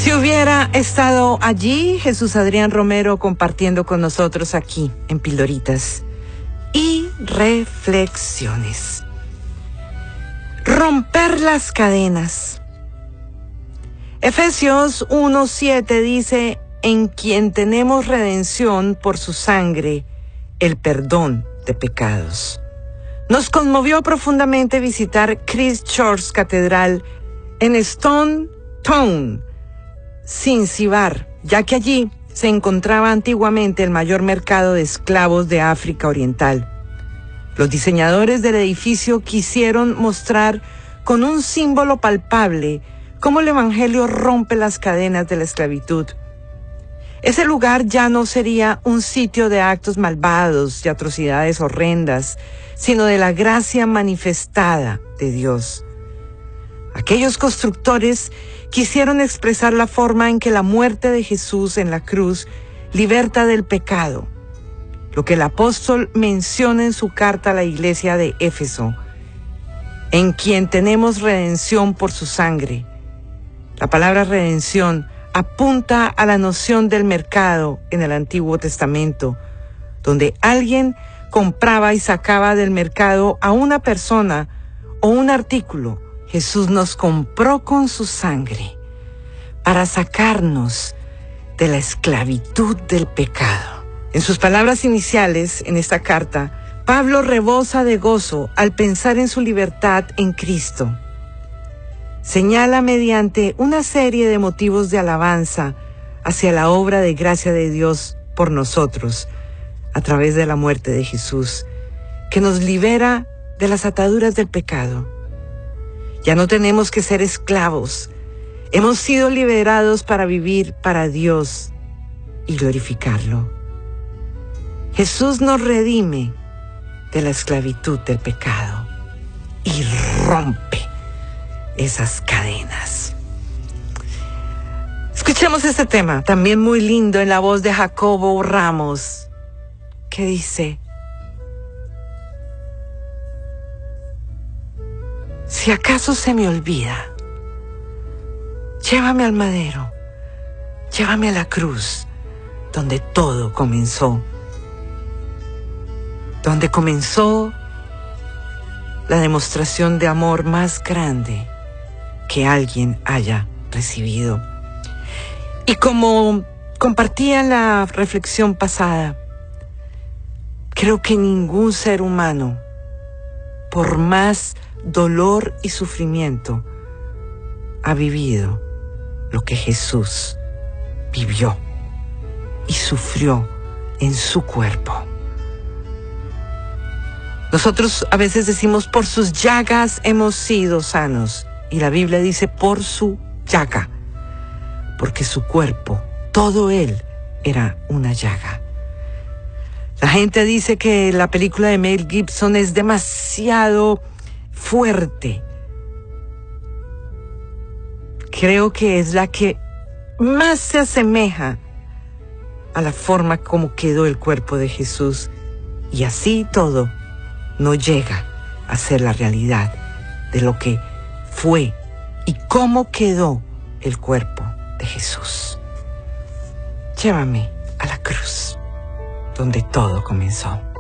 Si hubiera estado allí, Jesús Adrián Romero compartiendo con nosotros aquí en Pildoritas y Reflexiones. Romper las cadenas. Efesios 1:7 dice: en quien tenemos redención por su sangre, el perdón de pecados. Nos conmovió profundamente visitar Christ Church Catedral en Stone Town, Zanzíbar, ya que allí se encontraba antiguamente el mayor mercado de esclavos de África Oriental. Los diseñadores del edificio quisieron mostrar con un símbolo palpable cómo el Evangelio rompe las cadenas de la esclavitud. Ese lugar ya no sería un sitio de actos malvados y atrocidades horrendas, sino de la gracia manifestada de Dios. Aquellos constructores quisieron expresar la forma en que la muerte de Jesús en la cruz liberta del pecado, lo que el apóstol menciona en su carta a la iglesia de Éfeso, en quien tenemos redención por su sangre. La palabra redención apunta a la noción del mercado en el Antiguo Testamento, donde alguien compraba y sacaba del mercado a una persona o un artículo. Jesús nos compró con su sangre para sacarnos de la esclavitud del pecado. En sus palabras iniciales en esta carta, Pablo rebosa de gozo al pensar en su libertad en Cristo. Señala mediante una serie de motivos de alabanza hacia la obra de gracia de Dios por nosotros, a través de la muerte de Jesús, que nos libera de las ataduras del pecado. Ya no tenemos que ser esclavos. Hemos sido liberados para vivir para Dios y glorificarlo. Jesús nos redime de la esclavitud del pecado y rompe esas cadenas. Escuchemos este tema, también muy lindo, en la voz de Jacobo Ramos, que dice: si acaso se me olvida, llévame al madero, llévame a la cruz, donde todo comenzó. Donde comenzó la demostración de amor más grande que alguien haya recibido. Y como compartía en la reflexión pasada, creo que ningún ser humano, por más dolor y sufrimiento, ha vivido lo que Jesús vivió y sufrió en su cuerpo. Nosotros a veces decimos: por sus llagas hemos sido sanos, y la Biblia dice: por su llaga, porque su cuerpo, todo él, era una llaga. La gente dice que la película de Mel Gibson es demasiado fuerte. Creo que es la que más se asemeja a la forma como quedó el cuerpo de Jesús, y así todo no llega a ser la realidad de lo que fue y cómo quedó el cuerpo de Jesús. Llévame a la cruz, donde todo comenzó.